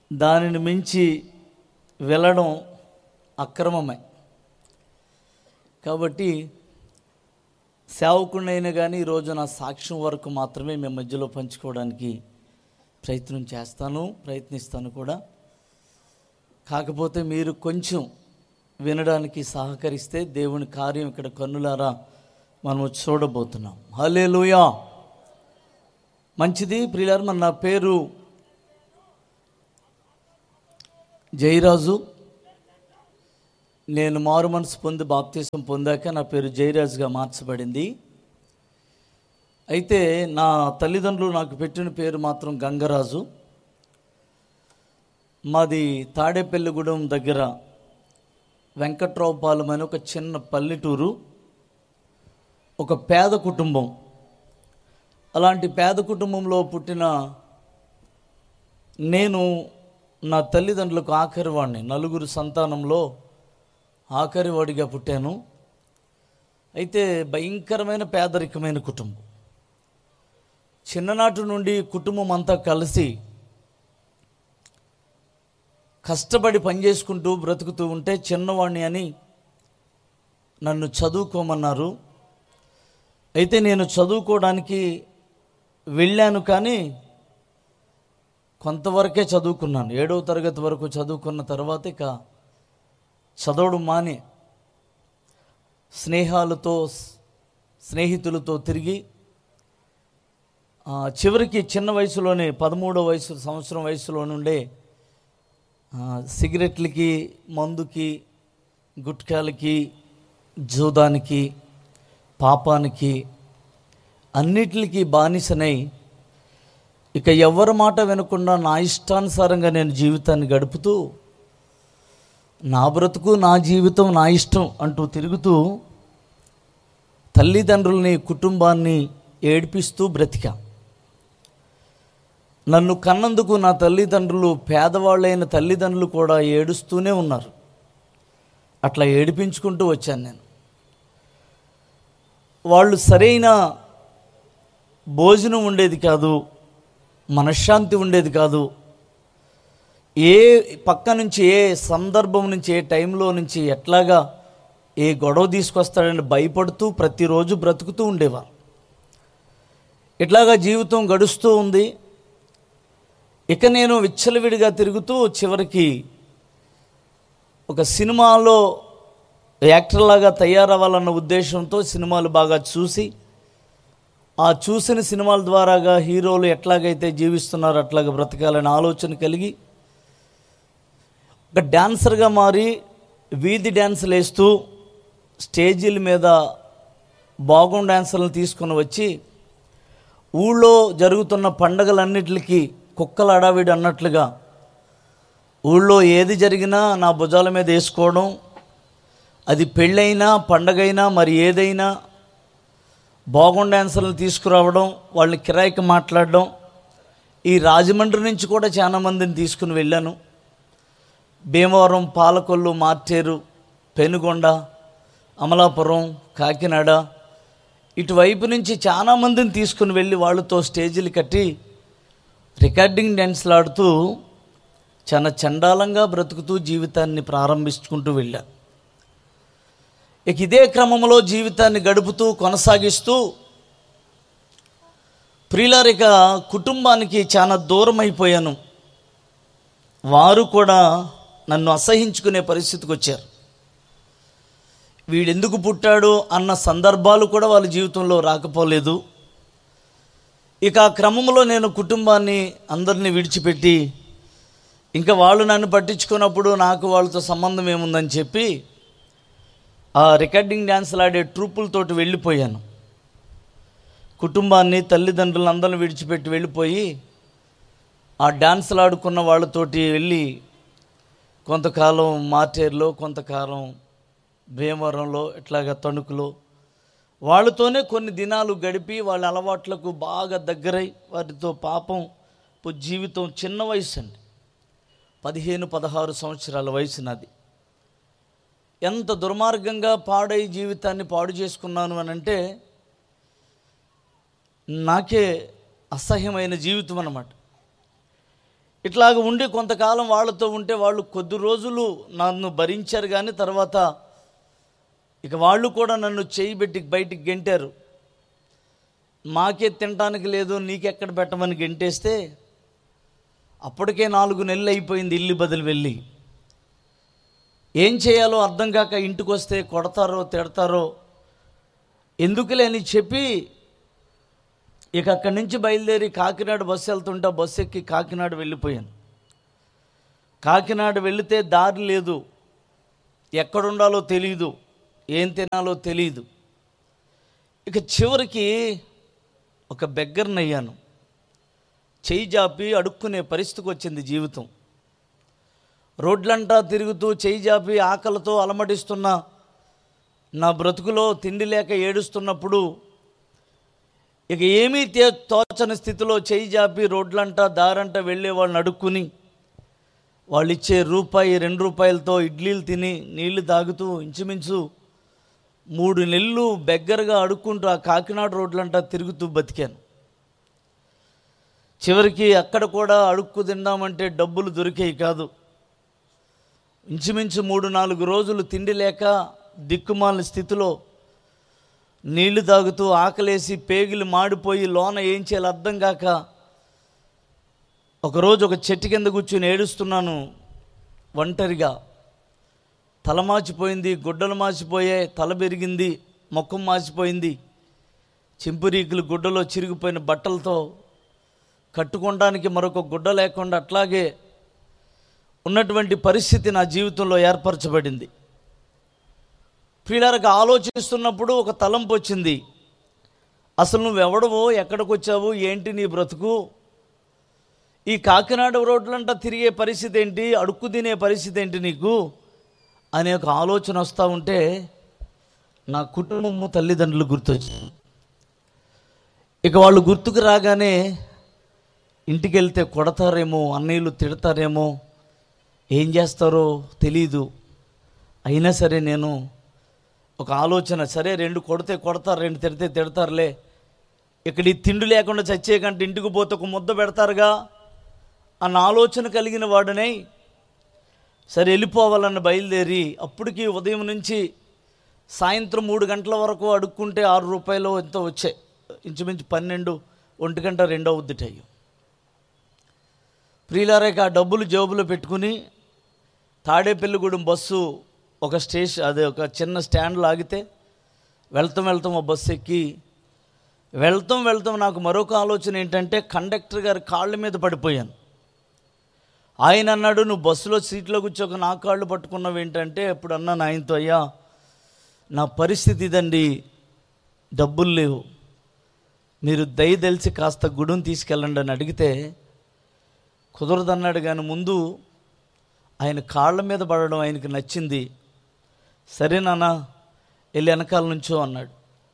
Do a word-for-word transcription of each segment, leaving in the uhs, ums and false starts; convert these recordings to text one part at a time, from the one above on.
దానిని మించి వెళ్ళడం అక్రమమే. కాబట్టి సేవకుడినైనా కానీ ఈరోజు నా సాక్ష్యం వరకు మాత్రమే మీ మధ్యలో పంచుకోవడానికి ప్రయత్నం చేస్తాను, ప్రయత్నిస్తాను కూడా. కాకపోతే మీరు కొంచెం వినడానికి సహకరిస్తే దేవుని కార్యం ఇక్కడ కన్నులారా మనం చూడబోతున్నాం. హల్లెలూయా. మంచిది ప్రియులారా, మన నా పేరు జయరాజు. నేను మారు మనసు పొంది బాప్తీసం పొందాక నా పేరు జయరాజుగా మార్చబడింది. అయితే నా తల్లిదండ్రులు నాకు పెట్టిన పేరు మాత్రం గంగరాజు. మాది తాడేపల్లిగూడెం దగ్గర వెంకట్రావుపాలెం అని ఒక చిన్న పల్లెటూరు, ఒక పేద కుటుంబం. అలాంటి పేద కుటుంబంలో పుట్టిన నేను నా తల్లిదండ్రులకు ఆఖరివాడిని, నలుగురు సంతానంలో ఆఖరివాడిగా పుట్టాను. అయితే భయంకరమైన పేదరికమైన కుటుంబం. చిన్ననాటి నుండి కుటుంబం అంతా కలిసి కష్టపడి పనిచేసుకుంటూ బ్రతుకుతూ ఉంటే చిన్నవాడిని అని నన్ను చదువుకోమన్నారు. అయితే నేను చదువుకోవడానికి వెళ్ళాను, కానీ కొంతవరకే చదువుకున్నాను. ఏడవ తరగతి వరకు చదువుకున్న తర్వాత ఇక చదవడం మాని స్నేహాలతో స్నేహితులతో తిరిగి చివరికి చిన్న వయసులోనే పదమూడో వయసు సంవత్సరం వయసులో నుండే సిగరెట్లకి, మందుకి, గుట్కాలకి, జూదానికి, పాపానికి అన్నిటికీ బానిసనై ఇక ఎవరి మాట వినకుండా నా ఇష్టానుసారంగా నేను జీవితాన్ని గడుపుతూ నా బ్రతుకు నా జీవితం నా ఇష్టం అంటూ తిరుగుతూ తల్లిదండ్రుల్ని కుటుంబాన్ని ఏడిపిస్తూ బ్రతికా. నన్ను కన్నందుకు నా తల్లిదండ్రులు, పేదవాళ్ళైన తల్లిదండ్రులు కూడా ఏడుస్తూనే ఉన్నారు. అట్లా ఏడిపించుకుంటూ వచ్చాను నేను. వాళ్ళు సరైన భోజనం ఉండేది కాదు, మనశ్శాంతి ఉండేది కాదు. ఏ పక్క నుంచి, ఏ సందర్భం నుంచి, ఏ టైంలో నుంచి ఎట్లాగా ఏ గొడవ తీసుకొస్తాడని భయపడుతూ ప్రతిరోజు బ్రతుకుతూ ఉండేవారు. ఇట్లాగా జీవితం గడుస్తూ ఉంది. ఇక నేను విచ్చలవిడిగా తిరుగుతూ చివరికి ఒక సినిమాలో యాక్టర్లాగా తయారవ్వాలన్న ఉద్దేశంతో సినిమాలు బాగా చూసి, ఆ చూసిన సినిమాల ద్వారాగా హీరోలు ఎట్లాగైతే జీవిస్తున్నారో అట్లాగా బ్రతకాలని ఆలోచన కలిగి ఒక డాన్సర్గా మారి వీధి డ్యాన్సులు వేస్తూ స్టేజీల మీద బాగుండ్ డ్యాన్సర్లను తీసుకొని వచ్చి ఊళ్ళో జరుగుతున్న పండగలన్నిటికీ కుక్కల అడావిడి అన్నట్లుగా ఊళ్ళో ఏది జరిగినా నా భుజాల మీద వేసుకోవడం, అది పెళ్ళైనా పండగైనా మరి ఏదైనా బాగుండ్ డాన్సర్లను తీసుకురావడం, వాళ్ళని కిరాయికి మాట్లాడడం. ఈ రాజమండ్రి నుంచి కూడా చాలామందిని తీసుకుని వెళ్ళాను. భీమవరం, పాలకొల్లు, మార్టేరు, పెనుగొండ, అమలాపురం, కాకినాడ ఇటువైపు నుంచి చాలామందిని తీసుకుని వెళ్ళి వాళ్ళతో స్టేజీలు కట్టి రికార్డింగ్ డ్యాన్స్లు ఆడుతూ చాలా చండాలంగా బ్రతుకుతూ జీవితాన్ని ప్రారంభించుకుంటూ వెళ్ళా. ఇక ఇదే క్రమంలో జీవితాన్ని గడుపుతూ కొనసాగిస్తూ ప్రియులారిక కుటుంబానికి చాలా దూరం అయిపోయాను. వారు కూడా నన్ను అసహించుకునే పరిస్థితికి వచ్చారు. వీడెందుకు పుట్టాడు అన్న సందర్భాలు కూడా వాళ్ళ జీవితంలో రాకపోలేదు. ఇక ఆ క్రమంలో నేను కుటుంబాన్ని అందరినీ విడిచిపెట్టి ఇంకా వాళ్ళు నన్ను పట్టించుకున్నప్పుడు నాకు వాళ్ళతో సంబంధం ఏముందని చెప్పి ఆ రికార్డింగ్ డ్యాన్సులు ఆడే ట్రూపులతోటి వెళ్ళిపోయాను. కుటుంబాన్ని, తల్లిదండ్రులను అందరిని విడిచిపెట్టి వెళ్ళిపోయి ఆ డ్యాన్సులు ఆడుకున్న వాళ్ళతోటి వెళ్ళి కొంతకాలం మార్టేరులో, కొంతకాలం భీమవరంలో, ఇట్లాగా తణుకులో వాళ్ళతోనే కొన్ని దినాలు గడిపి వాళ్ళ అలవాట్లకు బాగా దగ్గరై వారితో పాపం జీవితం చిన్న వయసు అండి, పదిహేను పదహారు సంవత్సరాల వయసు నాది. ఎంత దుర్మార్గంగా పాడై జీవితాన్ని పాడు చేసుకున్నాను అని అంటే నాకే అసహ్యమైన జీవితం అన్నమాట. ఇట్లాగ ఉండి కొంతకాలం వాళ్ళతో ఉంటే వాళ్ళు కొద్ది రోజులు నన్ను భరించారు, కానీ తర్వాత ఇక వాళ్ళు కూడా నన్ను చేయి పెట్టి బయటికి గెంటారు. మాకే తినటానికి లేదు, నీకెక్కడ పెట్టమని గెంటేస్తే అప్పటికే నాలుగు నెలలు అయిపోయింది ఇల్లు బదిలి వెళ్ళి. ఏం చేయాలో అర్థం కాక ఇంటికి వస్తే కొడతారో తిడతారో ఎందుకులే అని చెప్పి ఇక అక్కడి నుంచి బయలుదేరి కాకినాడ బస్సు వెళ్తుంటే బస్సు ఎక్కి కాకినాడ వెళ్ళిపోయాను. కాకినాడ వెళితే దారి లేదు, ఎక్కడుండాలో తెలియదు, ఏం తినాలో తెలియదు. ఇక చివరికి ఒక బెగ్గర్ని అయ్యాను. చేయి జాపి అడుక్కునే పరిస్థితికి వచ్చింది జీవితం. రోడ్లంటా తిరుగుతూ చేయి జాపి ఆకలితో అలమటిస్తున్న నా బ్రతుకులో తిండి లేక ఏడుస్తున్నప్పుడు ఇక ఏమీ తే తోచని స్థితిలో చేయి జాపి రోడ్లంటా దారంటా వెళ్ళే వాళ్ళని అడుక్కుని వాళ్ళు ఇచ్చే రూపాయి రెండు రూపాయలతో ఇడ్లీలు తిని నీళ్లు తాగుతూ ఇంచుమించు మూడు నెలలు బెగ్గరగా అడుక్కుంటూ ఆ కాకినాడ రోడ్లంటా తిరుగుతూ బతికాను. చివరికి అక్కడ కూడా అడుక్కు తిందామంటే డబ్బులు దొరికేవి కాదు. ఇంచుమించు మూడు నాలుగు రోజులు తిండి లేక దిక్కుమాలిన స్థితిలో నీళ్లు తాగుతూ ఆకలేసి పేగులు మాడిపోయి లోన ఏం చేయాలో అర్థం కాక ఒకరోజు ఒక చెట్టు కింద కూర్చొని ఏడుస్తున్నాను ఒంటరిగా. తల మాచిపోయింది, గుడ్డలు మాచిపోయాయి, తల పెరిగింది, ముఖం మాచిపోయింది, చింపురీకులు గుడ్డలో చిరిగిపోయిన బట్టలతో కట్టుకోవడానికి మరొక గుడ్డ లేకుండా అట్లాగే ఉన్నటువంటి పరిస్థితి నా జీవితంలో ఏర్పరచబడింది. పిల్లలకు ఆలోచిస్తున్నప్పుడు ఒక తలంపు వచ్చింది. అసలు నువ్వెవడవో, ఎక్కడికి వచ్చావు, ఏంటి నీ బ్రతుకు, ఈ కాకినాడ రోడ్లంటా తిరిగే పరిస్థితి ఏంటి, అడుక్కు తినే పరిస్థితి ఏంటి నీకు అనే ఒక ఆలోచన వస్తూ ఉంటే నా కుటుంబము తల్లిదండ్రులు గుర్తొచ్చారు. ఇక వాళ్ళు గుర్తుకు రాగానే ఇంటికి వెళ్తే కొడతారేమో, అన్నయ్యలు తిడతారేమో, ఏం చేస్తారో తెలీదు. అయినా సరే నేను ఒక ఆలోచన, సరే రెండు కొడితే కొడతారు, రెండు తిడితే తిడతారులే, ఇక్కడ ఈ తిండి లేకుండా చచ్చే కంటే ఇంటికి పోతే ఒక ముద్ద పెడతారుగా అన్న ఆలోచన కలిగిన వాడినై సరే వెళ్ళిపోవాలని బయలుదేరి అప్పటికి ఉదయం నుంచి సాయంత్రం మూడు గంటల వరకు అడుక్కుంటే ఆరు రూపాయలు ఎంతో వచ్చాయి. ఇంచుమించు పన్నెండు ఒంటి గంట రెండో ఉద్దిటయ్యి. ప్రియులారేక ఆ డబ్బులు జేబులో పెట్టుకుని తాడేపల్లిగూడెం బస్సు ఒక స్టేషన్, అదే ఒక చిన్న స్టాండ్లో ఆగితే వెళ్తాం వెళ్తాం ఆ బస్సు ఎక్కి వెళ్తాం వెళ్తాం నాకు మరొక ఆలోచన ఏంటంటే కండక్టర్ గారి కాళ్ళ మీద పడిపోయాను. ఆయన అన్నాడు, నువ్వు బస్సులో సీట్లో కూర్చోక నా కాళ్ళు పట్టుకున్నావు ఏంటంటే, అప్పుడు అన్నాను ఆయనతో, అయ్యా నా పరిస్థితి ఇదండి, డబ్బులు లేవు, మీరు దయ తెలిసి కాస్త గుడుని తీసుకెళ్ళండి అని అడిగితే కుదరదన్నాడు. కానీ ముందు ఆయన కాళ్ళ మీద పడడం ఆయనకి నచ్చింది. సరే నాన్న వెళ్ళి వెనకాల నుంచో అన్నాడు.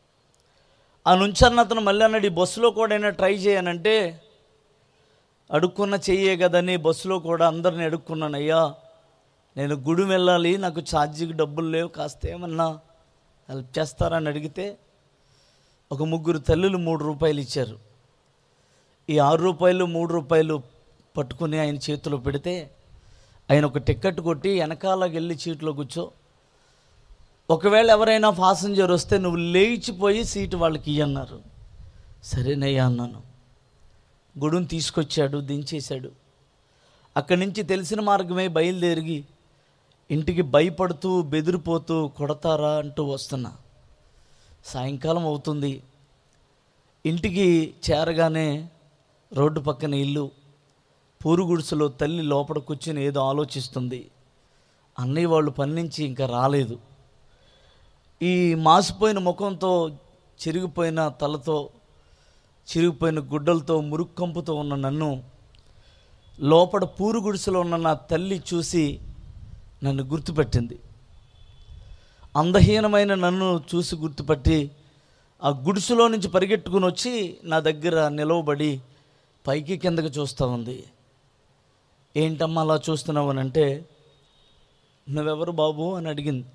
ఆ నుంచన్న అతను మళ్ళీ అన్నాడు, ఈ బస్సులో కూడా అయినా ట్రై చేయనంటే, అడుక్కున్న చెయ్యే కదని బస్సులో కూడా అందరిని అడుక్కున్నాను, అయ్యా నేను గుడి వెళ్ళాలి, నాకు ఛార్జీకి డబ్బులు లేవు, కాస్త ఏమన్నా హెల్ప్ చేస్తారని అడిగితే ఒక ముగ్గురు తల్లులు మూడు రూపాయలు ఇచ్చారు. ఈ ఆరు రూపాయలు మూడు రూపాయలు పట్టుకుని ఆయన చేతిలో పెడితే ఆయన ఒక టికెట్ కొట్టి వెనకాలకి వెళ్ళి సీట్లో కూర్చో, ఒకవేళ ఎవరైనా ప్యాసింజర్ వస్తే నువ్వు లేచిపోయి సీటు వాళ్ళకి ఇయ్యన్నారు. సరేనయ్యా అన్నాను. గుడుని తీసుకొచ్చాడు, దించేశాడు. అక్కడి నుంచి తెలిసిన మార్గమే బయలుదేరి ఇంటికి భయపడుతూ బెదిరిపోతూ కొడతారా అంటూ వస్తున్నా. సాయంకాలం అవుతుంది. ఇంటికి చేరగానే రోడ్డు పక్కన ఇల్లు, పూరు గుడిసెలో తల్లి లోపల కూర్చొని ఏదో ఆలోచిస్తుంది. అన్నయ్య వాళ్ళు పని నుంచి ఇంకా రాలేదు. ఈ మాసిపోయిన ముఖంతో, చిరిగిపోయిన తలతో, చిరిగిపోయిన గుడ్డలతో, మురుక్కంపుతో ఉన్న నన్ను లోపల పూరు గుడిసెలో ఉన్న నా తల్లి చూసి నన్ను గుర్తుపెట్టింది. అందహీనమైన నన్ను చూసి గుర్తుపట్టి ఆ గుడిసెలో నుంచి పరిగెట్టుకుని వచ్చి నా దగ్గర నిలవబడి పైకి కిందకి చూస్తూ ఉంది. ఏంటమ్మా అలా చూస్తున్నావు అని అంటే, నువ్వెవరు బాబు అని అడిగింది.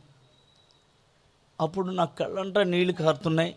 అప్పుడు నా కళ్ళంటా నీళ్ళు కారుతున్నాయి,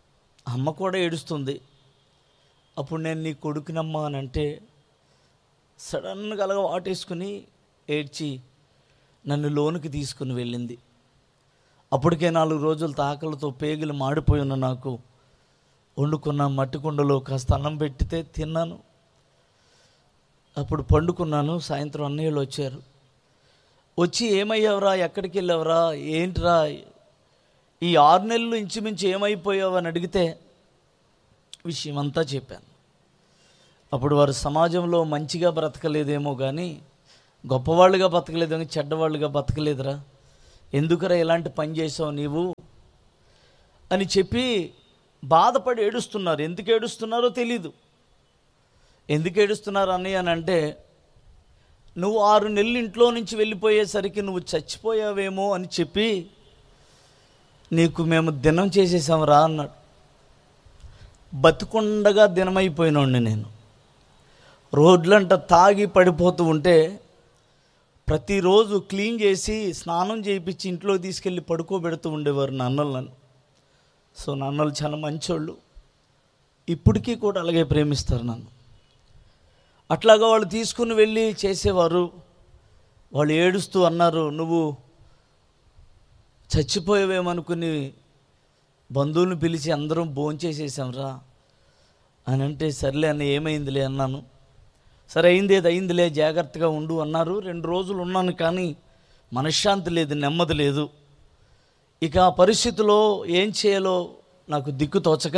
అమ్మ కూడా ఏడుస్తుంది. అప్పుడు నేను నీ కొడుకునమ్మా అని అంటే, సడన్గా అలాగ వాటేసుకుని ఏడ్చి నన్ను లోనికి తీసుకుని వెళ్ళింది. అప్పటికే నాలుగు రోజులు తాకలతో పేగులు మాడిపోయి ఉన్న నాకు వండుకున్న మట్టి కుండలో కాస్త అన్నం పెట్టితే తిన్నాను. అప్పుడు పండుకున్నాను. సాయంత్రం అన్నయ్యలు వచ్చారు. వచ్చి ఏమయ్యావురా, ఎక్కడికి వెళ్ళావురా, ఏంట్రా, ఈ ఆరు నెలలు ఇంచుమించు ఏమైపోయావు అని అడిగితే విషయం అంతా చెప్పాను. అప్పుడు వారు సమాజంలో మంచిగా బ్రతకలేదేమో కానీ గొప్పవాళ్ళుగా బతకలేదేమో, చెడ్డవాళ్ళుగా బతకలేదురా, ఎందుకురా ఇలాంటి పని చేసావు నీవు అని చెప్పి బాధపడి ఏడుస్తున్నారు. ఎందుకు ఏడుస్తున్నారో తెలీదు. ఎందుకు ఏడుస్తున్నారు అన్నయ్య అని అంటే, నువ్వు ఆరు నెలలు ఇంట్లో నుంచి వెళ్ళిపోయేసరికి నువ్వు చచ్చిపోయావేమో అని చెప్పి నీకు మేము దినం చేసేసాంరా అన్నాడు. బతుకుండగా దినమైపోయినోడిని నేను. రోడ్లంట తాగి పడిపోతూ ఉంటే ప్రతిరోజు క్లీన్ చేసి స్నానం చేయించి ఇంట్లో తీసుకెళ్ళి పడుకోబెడుతూ ఉండేవారు నా అన్నలు నన్ను. సో నా అన్నలు చాలా మంచోళ్ళు, ఇప్పటికీ కూడా అలాగే ప్రేమిస్తారు నన్ను. అట్లాగా వాళ్ళు తీసుకుని వెళ్ళి చేసేవారు. వాళ్ళు ఏడుస్తూ అన్నారు, నువ్వు చచ్చిపోయావేమనుకుని బంధువులను పిలిచి అందరం భోంచేసేసాంరా అని అంటే, సర్లే అన్న ఏమైందిలే అన్నాను. సరే అయింది ఏది అయిందిలే, జాగ్రత్తగా ఉండు అన్నారు. రెండు రోజులు ఉన్నాను కానీ మనశ్శాంతి లేదు, నెమ్మది లేదు. ఇక ఆ పరిస్థితిలో ఏం చేయాలో నాకు దిక్కు తోచక,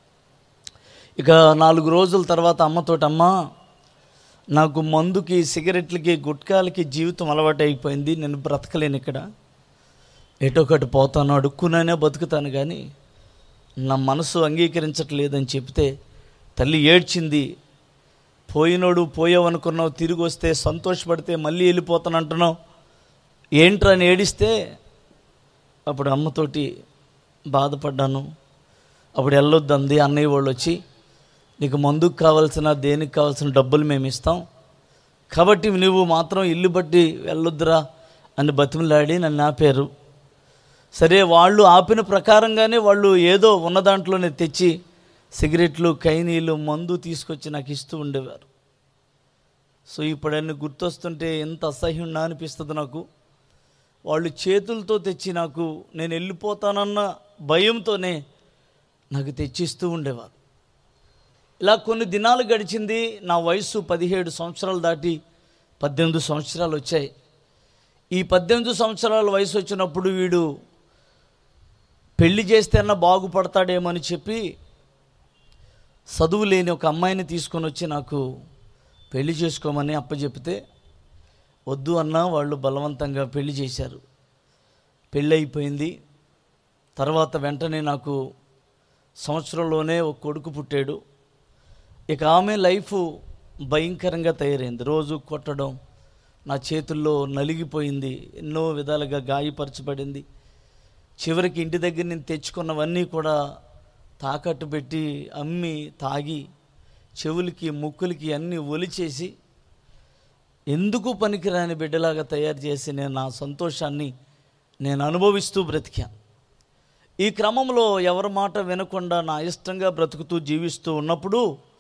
ఇక నాలుగు రోజుల తర్వాత అమ్మతోటి, అమ్మ నాకు మందుకి, సిగరెట్లకి, గుట్కాలకి జీవితం అలవాటు అయిపోయింది, నేను బ్రతకలేను, ఇక్కడ ఎటొకటి పోతాను, అడుక్కునే బతుకుతాను, కానీ నా మనసు అంగీకరించట్లేదని చెప్తే తల్లి ఏడ్చింది. పోయినోడు పోయావనుకున్నావు, తిరిగి వస్తే సంతోషపడితే మళ్ళీ వెళ్ళిపోతాను అంటున్నావు, ఏంట్రా అని ఏడిస్తే అప్పుడు అమ్మతోటి బాధపడ్డాను. అప్పుడు వెళ్ళొద్దంది. అన్నయ్య వాళ్ళు వచ్చి, నీకు మందుకు కావాల్సిన దేనికి కావాల్సిన డబ్బులు మేము ఇస్తాం, కాబట్టి నువ్వు మాత్రం ఇల్లు బట్టి వెళ్ళొద్దురా అని బతిమలాడి నన్ను ఆపారు. సరే, వాళ్ళు ఆపిన ప్రకారంగానే వాళ్ళు ఏదో ఉన్న దాంట్లోనే తెచ్చి సిగరెట్లు, కైనీలు, మందు తీసుకొచ్చి నాకు ఇస్తూ ఉండేవారు. సో ఇప్పుడు అన్ని గుర్తొస్తుంటే ఎంత అసహ్యంగా అనిపిస్తుంది నాకు. వాళ్ళు చేతులతో తెచ్చి నాకు, నేను వెళ్ళిపోతానన్న భయంతోనే నాకు తెచ్చిస్తూ ఉండేవారు. ఇలా కొన్ని దినాలు గడిచింది. నా వయసు పదిహేడు సంవత్సరాలు దాటి పద్దెనిమిది సంవత్సరాలు వచ్చాయి. ఈ పద్దెనిమిది సంవత్సరాల వయసు వచ్చినప్పుడు వీడు పెళ్లి చేస్తే అన్న బాగుపడతాడేమో అని చెప్పి చదువు లేని ఒక అమ్మాయిని తీసుకొని వచ్చి నాకు పెళ్లి చేసుకోమని అప్పచెప్తే వద్దు అన్నా వాళ్ళు బలవంతంగా పెళ్లి చేశారు. పెళ్ళి అయిపోయింది. తర్వాత వెంటనే నాకు సంవత్సరంలోనే ఒక కొడుకు పుట్టాడు. ఇక ఆమె లైఫ్ భయంకరంగా తయారైంది. రోజు కొట్టడం, నా చేతుల్లో నలిగిపోయింది, ఎన్నో విధాలుగా గాయపరచబడింది. చివరికి ఇంటి దగ్గర నేను తెచ్చుకున్నవన్నీ కూడా తాకట్టు పెట్టి అమ్మి తాగి చెవులకి, ముక్కులకి అన్నీ ఒలిచేసి ఎందుకు పనికిరాని బిడ్డలాగా తయారు చేసి నేను నా సంతోషాన్ని నేను అనుభవిస్తూ బ్రతికాను. ఈ క్రమంలో ఎవరి మాట వినకుండా నా ఇష్టంగా బ్రతుకుతూ జీవిస్తూ ఉన్నప్పుడు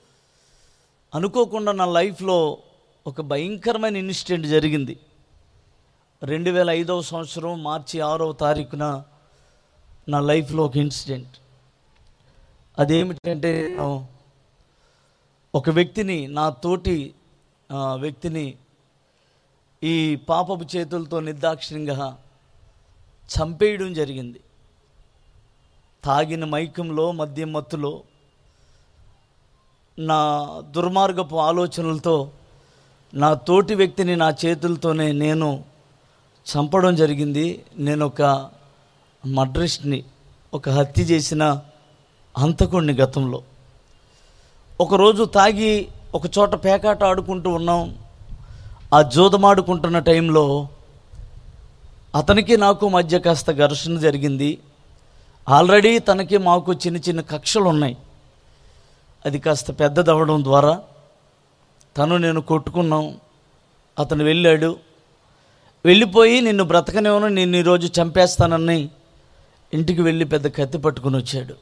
అనుకోకుండా నా లైఫ్లో ఒక భయంకరమైన ఇన్సిడెంట్ జరిగింది. రెండు వేల ఐదవ సంవత్సరం మార్చి ఆరవ తారీఖున నా లైఫ్లో ఒక ఇన్సిడెంట్. అదేమిటంటే, ఒక వ్యక్తిని, నా తోటి వ్యక్తిని ఈ పాపపు చేతులతో నిర్దాక్షిణ్యంగా చంపేయడం జరిగింది. తాగిన మైకంలో, మద్యం మత్తులో, నా దుర్మార్గపు ఆలోచనలతో నా తోటి వ్యక్తిని నా చేతులతోనే నేను చంపడం జరిగింది. నేను ఒక మర్డరిస్ట్ని, ఒక హత్య చేసిన హంతకుడిని గతంలో. ఒకరోజు తాగి ఒక చోట పేకాట ఆడుకుంటూ ఉన్నాం. ఆ జోదమాడుకుంటున్న టైంలో అతనికి నాకు మధ్య కాస్త ఘర్షణ జరిగింది. ఆల్రెడీ తనకి మాకు చిన్న చిన్న కక్షలు ఉన్నాయి. అది కాస్త పెద్దదవ్వడం ద్వారా తను నేను కొట్టుకున్నాం. అతను వెళ్ళాడు. వెళ్ళిపోయి నిన్ను బ్రతకనేమో, నేను ఈరోజు చంపేస్తానని ఇంటికి వెళ్ళి పెద్ద కత్తి పట్టుకుని వచ్చాడు.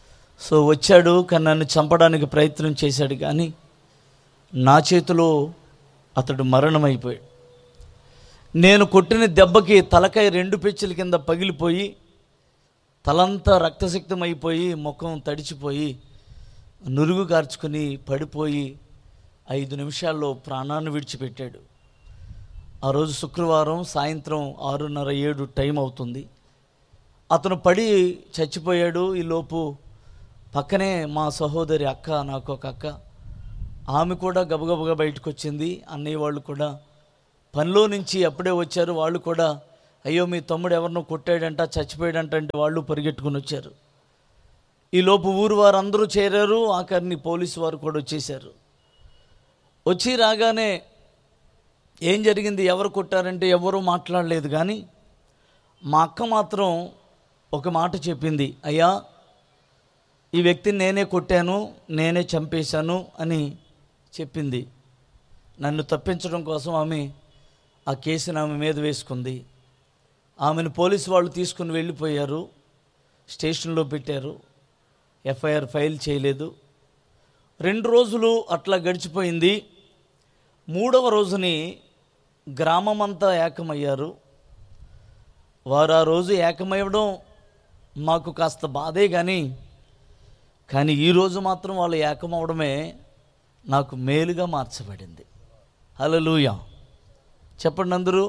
సో వచ్చాడు, కానీ నన్ను చంపడానికి ప్రయత్నం చేశాడు. కానీ నా చేతిలో అతడు మరణమైపోయాడు. నేను కొట్టిన దెబ్బకి తలకాయ రెండు పెచ్చుల కింద పగిలిపోయి తలంతా రక్తసిక్తమైపోయి ముఖం తడిచిపోయి నురుగు కార్చుకుని పడిపోయి ఐదు నిమిషాల్లో ప్రాణాన్ని విడిచిపెట్టాడు. ఆ రోజు శుక్రవారం సాయంత్రం ఆరున్నర ఏడు టైం అవుతుంది. అతను పడి చచ్చిపోయాడు. ఈలోపు పక్కనే మా సహోదరి అక్క, నాకు ఒక అక్క, ఆమె కూడా గబగబగా బయటకు వచ్చింది. అన్నయ్య వాళ్ళు కూడా పనిలో నుంచి అప్పుడే వచ్చారు. వాళ్ళు కూడా అయ్యో మీ తమ్ముడు ఎవరినో కొట్టాడంట, చచ్చిపోయాడంట అంటే వాళ్ళు పరిగెట్టుకుని వచ్చారు. ఈలోపు ఊరు వారు అందరూ చేరారు. ఆఖరిని పోలీసు వారు కూడా వచ్చేసారు. వచ్చి రాగానే ఏం జరిగింది, ఎవరు కొట్టారంటే ఎవరూ మాట్లాడలేదు. కానీ మా అక్క మాత్రం ఒక మాట చెప్పింది, అయ్యా ఈ వ్యక్తిని నేనే కొట్టాను, నేనే చంపేశాను అని చెప్పింది. నన్ను తప్పించడం కోసం ఆమె ఆ కేసుని ఆమె మీద వేసుకుంది. ఆమెను పోలీసు వాళ్ళు తీసుకుని వెళ్ళిపోయారు, స్టేషన్లో పెట్టారు. ఎఫ్ఐఆర్ ఫైల్ చేయలేదు. రెండు రోజులు అట్లా గడిచిపోయింది. మూడవ రోజుని గ్రామమంతా ఏకమయ్యారు. వారు ఆ రోజు ఏకమవ్వడం మాకు కాస్త బాధే కానీ కానీ ఈరోజు మాత్రం వాళ్ళు ఏకమవడమే నాకు మేలుగా మార్చబడింది. హల్లెలూయా చెప్పండి అందరూ.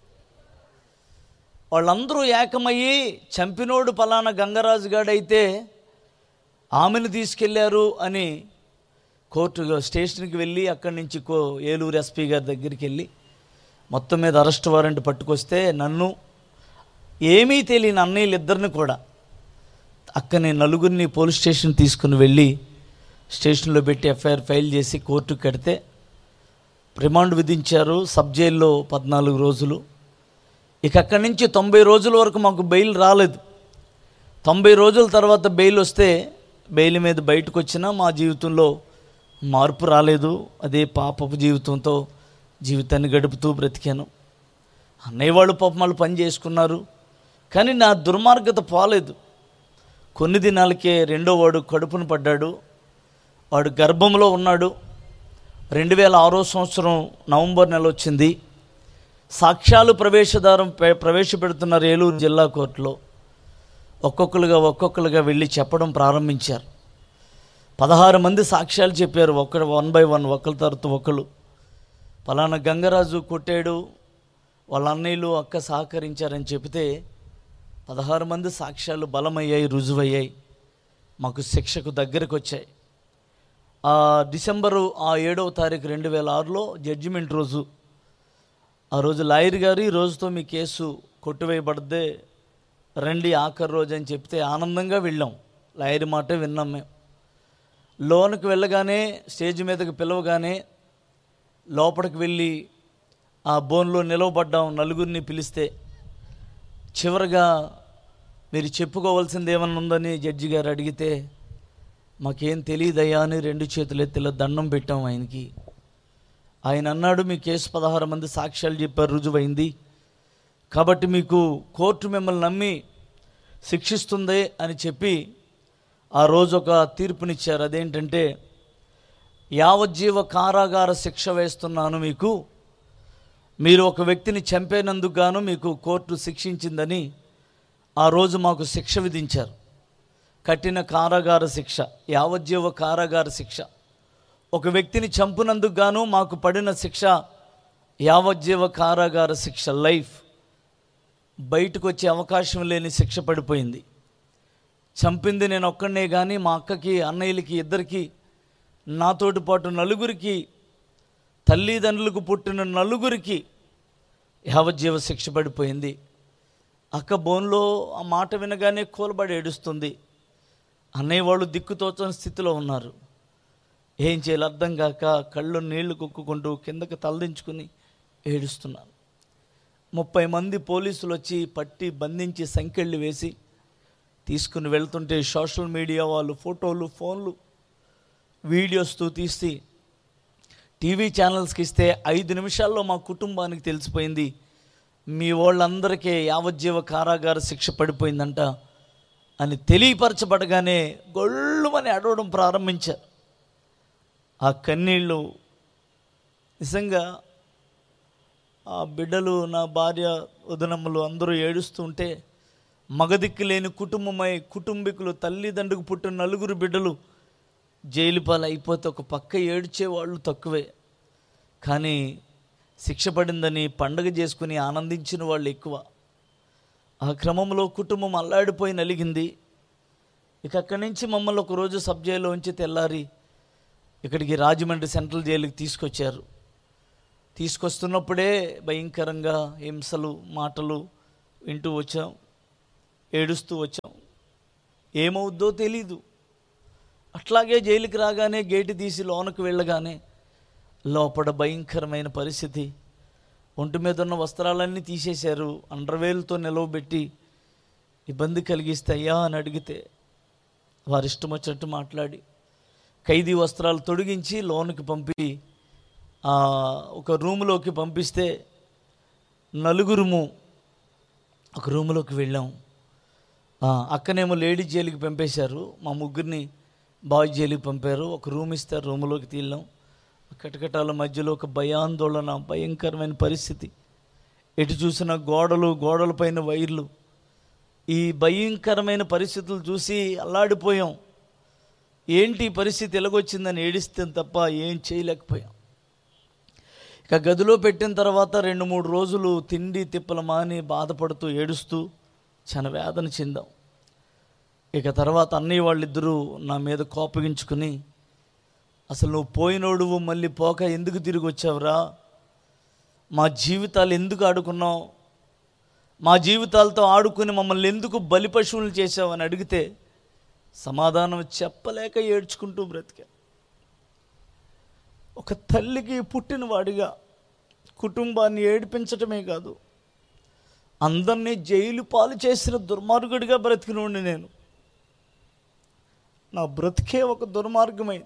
వాళ్ళందరూ ఏకమయ్యి చంపినోడు పలానా గంగరాజు గాడైతే ఆమెను తీసుకెళ్లారు అని కోర్టు స్టేషన్కి వెళ్ళి అక్కడి నుంచి కో ఏలూరు ఎస్పీ గారి దగ్గరికి వెళ్ళి మొత్తం మీద అరెస్ట్ వారెంట్ పట్టుకొస్తే నన్ను ఏమీ తెలియని అన్నయ్యలు ఇద్దరిని కూడా అక్కని నలుగురిని పోలీస్ స్టేషన్ తీసుకుని వెళ్ళి స్టేషన్లో పెట్టి ఎఫ్ఐఆర్ ఫైల్ చేసి కోర్టుకు కడితే రిమాండ్ విధించారు. సబ్ జైల్లో పద్నాలుగు రోజులు. ఇక అక్కడి నుంచి తొంభై రోజుల వరకు మాకు బెయిల్ రాలేదు. తొంభై రోజుల తర్వాత బెయిల్ వస్తే బెయిల్ మీద బయటకు వచ్చినా మా జీవితంలో మార్పు రాలేదు. అదే పాపపు జీవితంతో జీవితాన్ని గడుపుతూ బ్రతికాను. అన్నయ్య వాళ్ళు పాపం వాళ్ళు పని చేసుకున్నారు, కానీ నా దుర్మార్గత పోలేదు. కొన్ని దినాలకే రెండో వాడు కడుపును పడ్డాడు. వాడు గర్భంలో ఉన్నాడు. రెండు వేల ఆరో సంవత్సరం నవంబర్ నెల వచ్చింది. సాక్ష్యాలు ప్రవేశద్వారం ప్రవేశపెడుతున్నారు ఏలూరు జిల్లా కోర్టులో. ఒక్కొక్కరుగా ఒక్కొక్కరుగా వెళ్ళి చెప్పడం ప్రారంభించారు. పదహారు మంది సాక్ష్యాలు చెప్పారు, ఒక్క వన్ బై వన్, ఒకరి తర్వాత ఒకరు. పలానా గంగరాజు కొట్టాడు, వాళ్ళ అన్నయ్యలు అక్క సహకరించారని చెబితే పదహారు మంది సాక్ష్యాలు బలమయ్యాయి, రుజువయ్యాయి. మాకు శిక్షకు దగ్గరకు వచ్చాయి. ఆ డిసెంబరు ఆ ఏడవ తారీఖు రెండు వేల ఆరులో జడ్జిమెంట్ రోజు. ఆ రోజు లాయర్ గారు ఈ రోజుతో మీ కేసు కొట్టివేయబడద్దే, రండి ఆఖరి రోజు అని చెప్తే ఆనందంగా వెళ్ళాం. లాయర్ మాటే విన్నాం మేము. లోనికి వెళ్ళగానే స్టేజ్ మీదకి పిలవగానే లోపలికి వెళ్ళి ఆ బోన్లో నిలవబడ్డాం. నలుగురిని పిలిస్తే చివరిగా మీరు చెప్పుకోవాల్సింది ఏమన్నా ఉందని జడ్జి గారు అడిగితే మాకేం తెలియదయ్యా అని రెండు చేతులు ఎత్తిలో దండం పెట్టాం ఆయనకి. ఆయన అన్నాడు, మీ కేసు పదహారు మంది సాక్ష్యాలు చెప్పారు, రుజువైంది, కాబట్టి మీకు కోర్టు మిమ్మల్ని నమ్మి శిక్షిస్తుంది అని చెప్పి ఆ రోజు ఒక తీర్పునిచ్చారు. అదేంటంటే యావజ్జీవ కారాగార శిక్ష వేస్తున్నాను మీకు, మీరు ఒక వ్యక్తిని చంపేనందుకు గాను మీకు కోర్టు శిక్షించిందని ఆ రోజు మాకు శిక్ష విధించారు. కఠిన కారాగార శిక్ష, యావజ్జీవ కారాగార శిక్ష. ఒక వ్యక్తిని చంపునందుకు గాను మాకు పడిన శిక్ష యావజ్జీవ కారాగార శిక్ష, లైఫ్. బయటకు వచ్చే అవకాశం లేని శిక్ష పడిపోయింది. చంపింది నేను ఒక్కడనే కానీ మా అక్కకి, అన్నయ్యలకి, ఇద్దరికి, నాతోటి పాటు నలుగురికి, తల్లిదండ్రులకు పుట్టిన నలుగురికి యావజ్జీవ శిక్ష పడిపోయింది. అక్క బోన్లో ఆ మాట వినగానే కూలబడి ఏడుస్తుంది. అన్నయ్య వాళ్ళు దిక్కుతోచని స్థితిలో ఉన్నారు. ఏం చేయాలి అర్థం కాక కళ్ళు నీళ్లు కుక్కుకుంటూ కిందకి తలదించుకుని ఏడుస్తున్నాను. ముప్పై మంది పోలీసులు వచ్చి పట్టి బంధించి సంకెళ్ళు వేసి తీసుకుని వెళ్తుంటే సోషల్ మీడియా వాళ్ళు ఫోటోలు, ఫోన్లు, వీడియోస్తో తీసి టీవీ ఛానల్స్కి ఇస్తే ఐదు నిమిషాల్లో మా కుటుంబానికి తెలిసిపోయింది, మీ వాళ్ళందరికీ యావజ్జీవ కారాగార శిక్ష పడిపోయిందంట అని తెలియపరచబడగానే గొళ్ళుమని అడవడం ప్రారంభించారు. ఆ కన్నీళ్ళు నిజంగా ఆ బిడ్డలు, నా భార్య, వదనమ్మలు అందరూ ఏడుస్తుంటే, మగదిక్కు లేని కుటుంబమై కుటుంబీకులు, తల్లిదండ్రులకు పుట్టిన నలుగురు బిడ్డలు జైలు పాలు అయిపోతే ఒక పక్క ఏడ్చేవాళ్ళు తక్కువే, కానీ శిక్ష పడిందని పండగ చేసుకుని ఆనందించిన వాళ్ళు ఎక్కువ. ఆ క్రమంలో కుటుంబం అల్లాడిపోయి నలిగింది. ఇక అక్కడి నుంచి మమ్మల్ని ఒకరోజు సబ్ జైల్లో ఉంచి తెల్లారి ఇక్కడికి రాజమండ్రి సెంట్రల్ జైలుకి తీసుకొచ్చారు. తీసుకొస్తున్నప్పుడే భయంకరంగా హింసలు, మాటలు వింటూ వచ్చాం, ఏడుస్తూ వచ్చాం. ఏమవుద్దో తెలీదు. అట్లాగే జైలుకి రాగానే గేటు తీసి లోనకు వెళ్ళగానే లోపల భయంకరమైన పరిస్థితి. ఒంటి మీద ఉన్న వస్త్రాలన్నీ తీసేశారు. అండర్వేల్తో నిలవబెట్టి ఇబ్బంది కలిగిస్తే అయ్యా అని అడిగితే వారి ఇష్టం వచ్చినట్టు మాట్లాడి ఖైదీ వస్త్రాలు తొడిగించి లోనికి పంపి ఒక రూములోకి పంపిస్తే నలుగురుము ఒక రూములోకి వెళ్ళాం. అక్కనేమో లేడీ జైలుకి పంపేశారు, మా ముగ్గురిని బాయ్స్ జైలుకి పంపారు. ఒక రూమ్ ఇస్తారు, రూములోకి తీళ్ళాం. కటకటాల మధ్యలో ఒక భయాందోళన, భయంకరమైన పరిస్థితి. ఎటు చూసిన గోడలు, గోడలపైన వైర్లు. ఈ భయంకరమైన పరిస్థితులు చూసి అల్లాడిపోయాం. ఏంటి పరిస్థితి ఎలాగొచ్చిందని ఏడిస్తే తప్ప ఏం చేయలేకపోయాం. ఇక గదిలో పెట్టిన తర్వాత రెండు మూడు రోజులు తిండి తిప్పల మాని బాధపడుతూ ఏడుస్తూ చాలా వేదన చెందాం. ఇక తర్వాత అన్నయ్య వాళ్ళిద్దరూ నా మీద కోపగించుకుని, అసలు నువ్వు పోయినోడువు మళ్ళీ పోక ఎందుకు తిరిగి వచ్చావురా, మా జీవితాలు ఎందుకు ఆడుకున్నావు, మా జీవితాలతో ఆడుకుని మమ్మల్ని ఎందుకు బలి పశువులు చేసావు అని అడిగితే సమాధానం చెప్పలేక ఏడ్చుకుంటూ బ్రతికా. ఒక తల్లికి పుట్టినవాడిగా కుటుంబాన్ని ఏడిపించటమే కాదు, అందరినీ జైలు పాలు చేసిన దుర్మార్గుడిగా బ్రతికినోడిని నేను. నా బ్రతికే ఒక దుర్మార్గమైంది.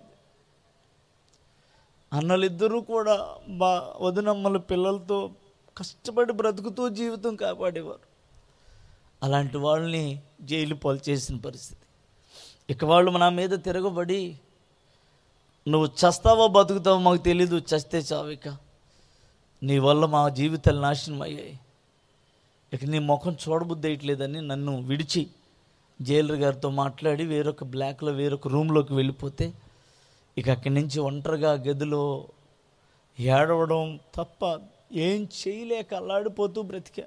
అన్నలిద్దరూ కూడా బా వదినమ్మల పిల్లలతో కష్టపడి బ్రతుకుతూ జీవితం కాపాడేవారు. అలాంటి వాళ్ళని జైలు పాలు చేసిన పరిస్థితి. ఇక వాళ్ళు నా మీద తిరగబడి, నువ్వు చస్తావో బతుకుతావో మాకు తెలీదు, చస్తే చావిక, నీ వల్ల మా జీవితాలు నాశనం అయ్యాయి, ఇక నీ ముఖం చూడబుద్ధి వేయట్లేదని నన్ను విడిచి జైలర్ గారితో మాట్లాడి వేరొక బ్లాక్లో వేరొక రూమ్లోకి వెళ్ళిపోతే, ఇక అక్కడి నుంచి ఒంటరిగా గదిలో ఏడవడం తప్ప ఏం చేయలేక అల్లాడిపోతూ బ్రతికా.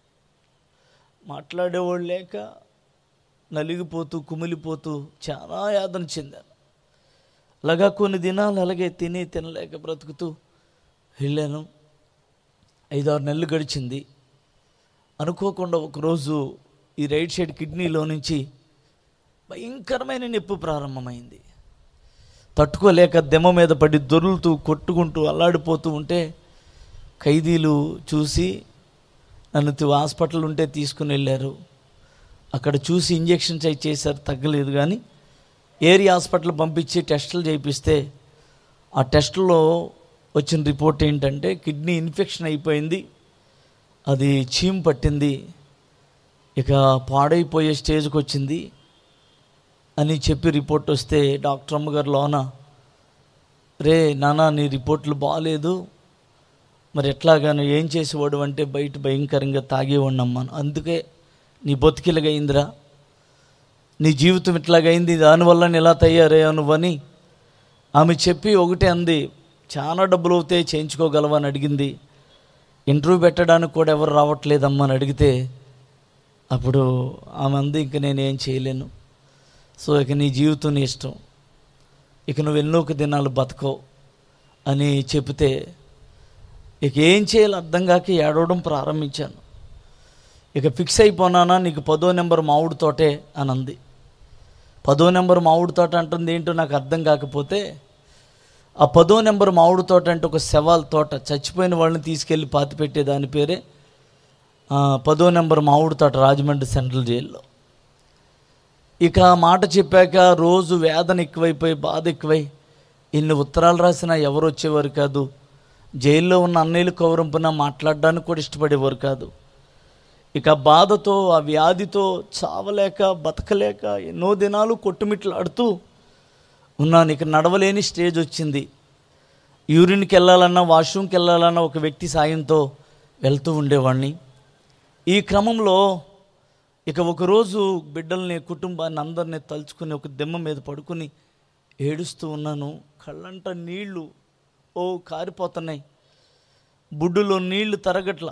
మాట్లాడేవాళ్ళు లేక నలిగిపోతూ కుమిలిపోతూ చాలా యాతన చెందాను. అలాగా కొన్ని దినాలు అలాగే తిని తినలేక బ్రతుకుతూ వెళ్ళాను. ఐదారు నెలలు గడిచింది. అనుకోకుండా ఒకరోజు ఈ రైట్ సైడ్ కిడ్నీలో నుంచి భయంకరమైన నొప్పి ప్రారంభమైంది. తట్టుకోలేక దెమ్మ మీద పడి దొర్లుతూ కొట్టుకుంటూ అల్లాడిపోతూ ఉంటే ఖైదీలు చూసి నన్ను హాస్పిటల్ ఉంటే తీసుకుని వెళ్ళారు. అక్కడ చూసి ఇంజెక్షన్స్ అవి చేశారు, తగ్గలేదు. కానీ ఏరియా హాస్పిటల్ పంపించి టెస్టులు చేయిస్తే ఆ టెస్టులో వచ్చిన రిపోర్ట్ ఏంటంటే కిడ్నీ ఇన్ఫెక్షన్ అయిపోయింది, అది చీమ్ పట్టింది, ఇక పాడైపోయే స్టేజ్కి వచ్చింది అని చెప్పి రిపోర్ట్ వస్తే డాక్టర్ అమ్మగారు లోన, రే నాన్న నీ రిపోర్ట్లు బాగాలేదు, మరి ఎట్లాగాను ఏం చేసేవాడు అంటే బయట భయంకరంగా తాగేవాడిని అమ్మాను, అందుకే నీ బతికిలాగైందిరా, నీ జీవితం ఇట్లాగైంది, దానివల్ల ఇలా తయారయ్యావు నువ్వని ఆమె చెప్పి ఒకటే అంది, చాలా డబ్బులు అవుతాయి చేయించుకోగలవని అడిగింది. ఇంటర్వ్యూ పెట్టడానికి కూడా ఎవరు రావట్లేదమ్మా అని అడిగితే అప్పుడు ఆమె అంది, ఇంక నేనేం చేయలేను, సో ఇక నీ జీవితం నీ ఇష్టం, ఇక నువ్వు ఎన్నో ఒక దినాలు బతకో అని చెప్తే ఇక ఏం చేయాలో అర్థం కాక ఏడవడం ప్రారంభించాను. ఇక ఫిక్స్ అయిపోనానా, నీకు పదో నెంబర్ మామిడి తోటే అని అంది. పదో నెంబర్ మామిడి తోట అంటుంది ఏంటో నాకు అర్థం కాకపోతే, ఆ పదో నెంబర్ మామిడి తోట అంటే ఒక శవాల తోట, చచ్చిపోయిన వాళ్ళని తీసుకెళ్ళి పాతిపెట్టే దాని పేరే పదో నెంబర్ మామిడి తోట రాజమండ్రి సెంట్రల్ జైల్లో. ఇక మాట చెప్పాక రోజు వేదన ఎక్కువైపోయి బాధ ఎక్కువై ఇన్ని ఉత్తరాలు రాసినా ఎవరు వచ్చేవారు కాదు. జైల్లో ఉన్న అన్నయ్యలు కౌరంపున మాట్లాడడానికి కూడా ఇష్టపడేవారు కాదు. ఇక బాధతో ఆ వ్యాధితో చావలేక బతకలేక ఎన్నో దినాలు కొట్టుమిట్లాడుతూ ఉన్నాను. ఇక నడవలేని స్టేజ్ వచ్చింది. యూరిన్కి వెళ్ళాలన్నా వాష్రూమ్కి వెళ్ళాలన్నా ఒక వ్యక్తి సాయంతో వెళ్తూ ఉండేవాడిని. ఈ క్రమంలో ఇక ఒకరోజు బిడ్డల్ని, కుటుంబాన్ని అందరినీ తలుచుకుని ఒక దిమ్మ మీద పడుకుని ఏడుస్తూ ఉన్నాను. కళ్ళంట నీళ్లు ఓ కారిపోతున్నాయి, బుడ్డులో నీళ్లు తరగట్ల.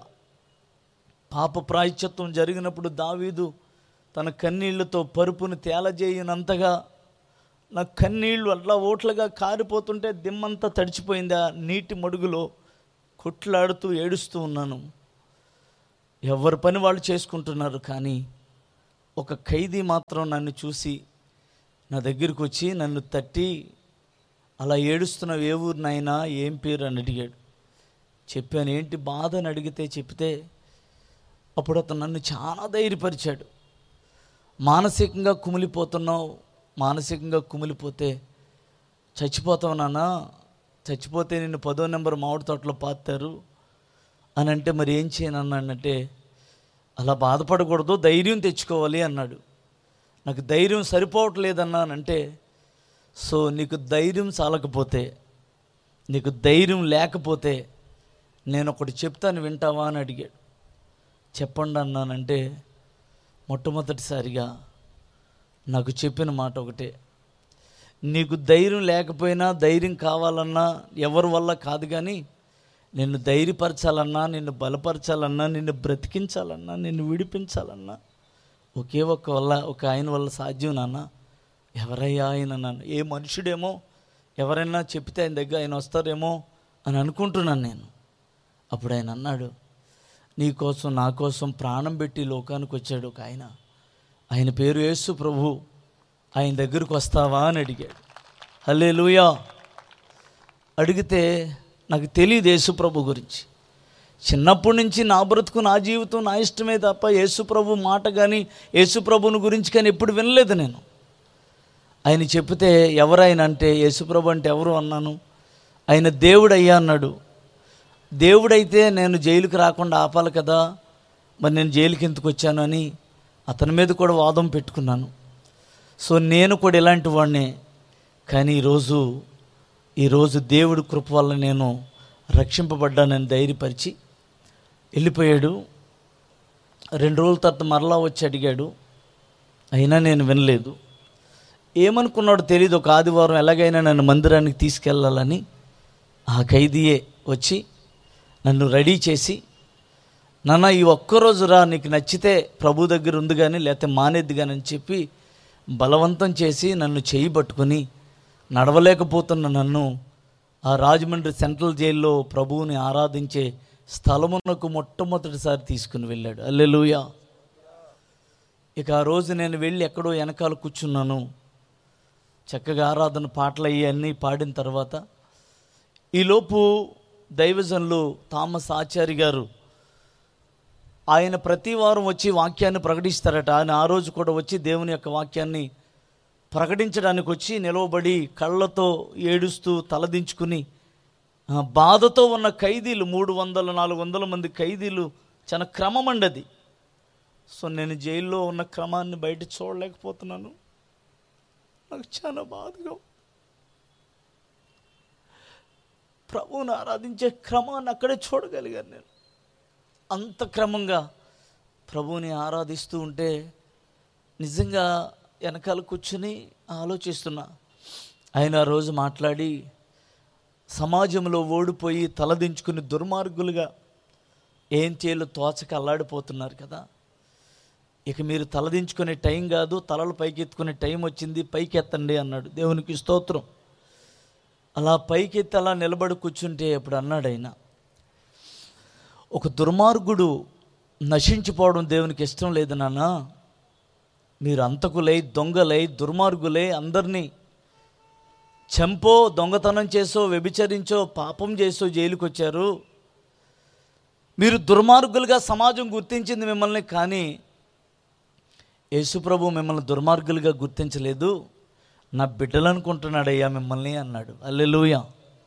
పాప ప్రాయశ్చిత్తం జరిగినప్పుడు దావీదు తన కన్నీళ్లతో పరుపుని తేలజేయనంతగా నా కన్నీళ్లు అట్లా ఓట్లుగా కారిపోతుంటే దిమ్మంతా తడిచిపోయింది. ఆ నీటి మడుగులో కొట్లాడుతూ ఏడుస్తూ ఉన్నాను. ఎవరి పని వాళ్ళు చేసుకుంటున్నారు, కానీ ఒక ఖైదీ మాత్రం నన్ను చూసి నా దగ్గరికి వచ్చి నన్ను తట్టి, అలా ఏడుస్తున్నావు, ఏ ఊరు నాయనా, ఏం పేరు అని అడిగాడు. చెప్పాను. ఏంటి బాధ అని అడిగితే చెప్తే అప్పుడు అతను నన్ను చాలా ధైర్యపరిచాడు. మానసికంగా కుమిలిపోతున్నావు, మానసికంగా కుమిలిపోతే చచ్చిపోతావు నాన్న, చచ్చిపోతే నిన్ను పదో నెంబర్ మామిడి తోటలో పాతారు అని అంటే మరి ఏం చేయను అన్నానంటే, అలా బాధపడకూడదు, ధైర్యం తెచ్చుకోవాలి అన్నాడు. నాకు ధైర్యం సరిపోవట్లేదన్నానంటే, సో నీకు ధైర్యం చాలకపోతే, నీకు ధైర్యం లేకపోతే నేను ఒకటి చెప్తాను, వింటావా అని అడిగాడు. చెప్పండి అన్నానంటే, మొట్టమొదటిసారిగా నాకు చెప్పిన మాట ఒకటే, నీకు ధైర్యం లేకపోయినా, ధైర్యం కావాలన్నా ఎవరి వల్ల కాదు, కానీ నిన్ను ధైర్యపరచాలన్నా, నిన్ను బలపరచాలన్నా, నిన్ను బ్రతికించాలన్నా, నిన్ను విడిపించాలన్నా ఒకే ఒక్క వల్ల, ఒక ఆయన వల్ల సాధ్యం నాన్న. ఎవరయ్యా ఆయన? నాన్న ఏ మనుషుడేమో, ఎవరైనా చెప్తే ఆయన దగ్గర ఆయన వస్తారేమో అని అనుకుంటున్నాను నేను. అప్పుడు ఆయన అన్నాడు, నీ కోసం నా కోసం ప్రాణం పెట్టి లోకానికి వచ్చాడు ఒక ఆయన, ఆయన పేరు యేసు ప్రభు, ఆయన దగ్గరకు వస్తావా అని అడిగాడు. హల్లెలూయా. అడిగితే నాకు తెలియదు యేసు ప్రభు గురించి. చిన్నప్పటి నుంచి నా బ్రతుకు, నా జీవితం, నా ఇష్టమే తప్ప యేసు ప్రభు మాట కానీ, యేసు ప్రభుని గురించి కానీ ఎప్పుడు వినలేదు నేను. ఆయన చెప్తే ఎవరైనా అంటే, యేసు ప్రభు అంటే ఎవరు అన్నాను. ఆయన దేవుడు అయ్యా అన్నాడు. దేవుడైతే నేను జైలుకి రాకుండా ఆపాలి కదా, మరి నేను జైలుకి ఎందుకు వచ్చాను అని అతని మీద కూడా వాదం పెట్టుకున్నాను. సో నేను కూడా ఇలాంటి వాడినే, కానీ ఈరోజు ఈరోజు దేవుడి కృప వల్ల నేను రక్షింపబడ్డానని ధైర్యపరిచి వెళ్ళిపోయాడు. రెండు రోజుల తర్వాత మరలా వచ్చి అడిగాడు, అయినా నేను వినలేదు. ఏమనుకున్నాడో తెలియదు. ఒక ఆదివారం ఎలాగైనా నన్ను మందిరానికి తీసుకెళ్ళాలని ఆ ఖైదీయే వచ్చి నన్ను రెడీ చేసి, నాన్న ఈ ఒక్కరోజు రా, నీకు నచ్చితే ప్రభు దగ్గర ఉంది కానీ లేకపోతే మానేద్ది కానీ అని చెప్పి బలవంతం చేసి నన్ను చేయి పట్టుకొని నడవలేకపోతున్న నన్ను ఆ రాజమండ్రి సెంట్రల్ జైల్లో ప్రభువుని ఆరాధించే స్థలమునకు మొట్టమొదటిసారి తీసుకుని వెళ్ళాడు. హల్లెలూయా. ఇక ఆ రోజు నేను వెళ్ళి ఎక్కడో వెనకాల కూర్చున్నాను. చక్కగా ఆరాధన పాటలు అయ్యి అన్నీ పాడిన తర్వాత ఈలోపు దైవజనులు థామస్ ఆచారి గారు, ఆయన ప్రతి వారం వచ్చి వాక్యాన్ని ప్రకటిస్తారట. ఆయన ఆ రోజు కూడా వచ్చి దేవుని యొక్క వాక్యాన్ని ప్రకటించడానికి వచ్చి నిలవబడి కళ్ళతో ఏడుస్తూ తలదించుకుని, బాధతో ఉన్న ఖైదీలు మూడు వందల నాలుగు వందల మంది ఖైదీలు, చాలా క్రమం అండి అది. సో నేను జైల్లో ఉన్న క్రమాన్ని బయట చూడలేకపోతున్నాను. నాకు చాలా బాధగా, ప్రభువుని ఆరాధించే క్రమాన్ని అక్కడే చూడగలిగాను నేను. అంత క్రమంగా ప్రభువుని ఆరాధిస్తూ ఉంటే నిజంగా వెనకాల కూర్చుని ఆలోచిస్తున్నా. ఆయన ఆ రోజు మాట్లాడి, సమాజంలో ఓడిపోయి తలదించుకుని దుర్మార్గులుగా ఏం చేయాలో తోచక అల్లాడిపోతున్నారు కదా, ఇక మీరు తలదించుకునే టైం కాదు, తలలు పైకెత్తుకునే టైం వచ్చింది, పైకెత్తండి అన్నాడు. దేవునికి స్తోత్రం. అలా పైకెత్తి అలా నిలబడి కూర్చుంటే అప్పుడు అన్నాడు ఆయన, ఒక దుర్మార్గుడు నశించిపోవడం దేవునికి ఇష్టం లేదు నాన్న. మీరు అంతకులై, దొంగలై, దుర్మార్గులై అందరినీ చంపో, దొంగతనం చేసో, వ్యభిచరించో, పాపం చేసో జైలుకి వచ్చారు. మీరు దుర్మార్గులుగా సమాజం గుర్తించింది మిమ్మల్ని, కానీ యేసుప్రభు మిమ్మల్ని దుర్మార్గులుగా గుర్తించలేదు, నా బిడ్డలు అనుకుంటున్నాడయ్యా మిమ్మల్ని అన్నాడు. హల్లెలూయా.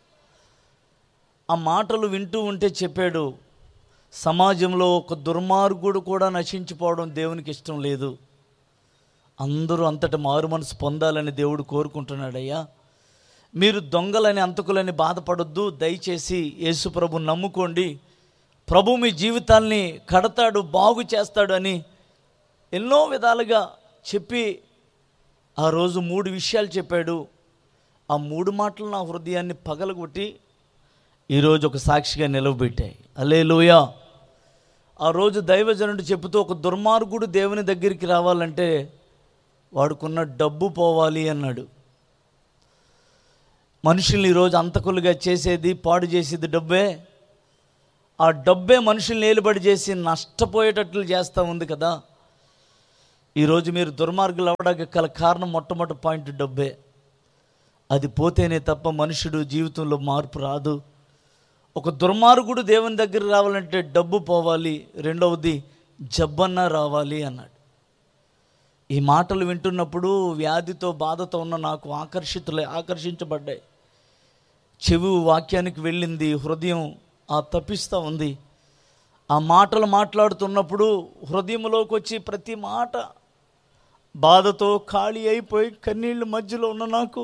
ఆ మాటలు వింటూ ఉంటే చెప్పాడు, సమాజంలో ఒక దుర్మార్గుడు కూడా నశించిపోవడం దేవునికి ఇష్టం లేదు, అందరూ అంతటి మారు మనసు పొందాలని దేవుడు కోరుకుంటున్నాడయ్యా. మీరు దొంగలని, అంతకులని బాధపడొద్దు, దయచేసి యేసుప్రభు నమ్ముకోండి, ప్రభు మీ జీవితాల్ని కడతాడు, బాగు చేస్తాడు అని ఎన్నో విధాలుగా చెప్పి ఆ రోజు మూడు విషయాలు చెప్పాడు. ఆ మూడు మాటలు నా హృదయాన్ని పగలగొట్టి ఈరోజు ఒక సాక్షిగా నిలవబెట్టాయి. హల్లెలూయా. ఆ రోజు దైవజనుడు చెబుతూ, ఒక దుర్మార్గుడు దేవుని దగ్గరికి రావాలంటే వాడుకున్న డబ్బు పోవాలి అన్నాడు. మనుషుల్ని ఈరోజు అంతకులుగా చేసేది, పాడు చేసేది డబ్బే. ఆ డబ్బే మనుషుల్ని ఏలుబడి చేసి నష్టపోయేటట్లు చేస్తూ ఉంది కదా. ఈరోజు మీరు దుర్మార్గులు అవ్వడానికి గల కారణం మొట్టమొదటి పాయింట్ డబ్బే. అది పోతేనే తప్ప మనుషుడు జీవితంలో మార్పు రాదు. ఒక దుర్మార్గుడు దేవుని దగ్గర రావాలంటే డబ్బు పోవాలి, రెండవది జబ్బన్న రావాలి అన్నాడు. ఈ మాటలు వింటున్నప్పుడు వ్యాధితో బాధతో ఉన్న నాకు ఆకర్షితులై ఆకర్షించబడ్డాయి. చెవి వాక్యానికి వెళ్ళింది, హృదయం ఆ తప్పిస్తూ ఉంది. ఆ మాటలు మాట్లాడుతున్నప్పుడు హృదయంలోకి వచ్చి ప్రతి మాట బాధతో ఖాళీ అయిపోయి కన్నీళ్ళ మధ్యలో ఉన్న నాకు